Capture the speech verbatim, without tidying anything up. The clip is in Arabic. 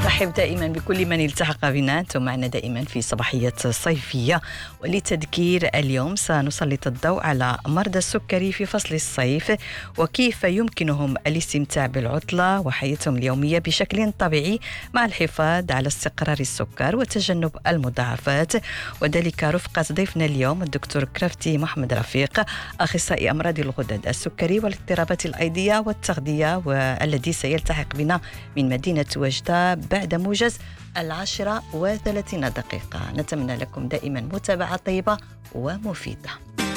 نرحب دائما بكل من التحق بنا. أنتم معنا دائما في صباحية صيفية، ولتذكير اليوم سنسلط الضوء على مرضى السكري في فصل الصيف وكيف يمكنهم الاستمتاع بالعطلة وحياتهم اليومية بشكل طبيعي مع الحفاظ على استقرار السكر وتجنب المضاعفات، وذلك رفقة ضيفنا اليوم الدكتور كرافتي محمد رفيق، أخصائي أمراض الغدد السكري والاضطرابات الأيدية والتغذية، والذي سيلتحق بنا من مدينة وجدة بعد موجز العاشرة وثلاثين دقيقة. نتمنى لكم دائما متابعة طيبة ومفيدة.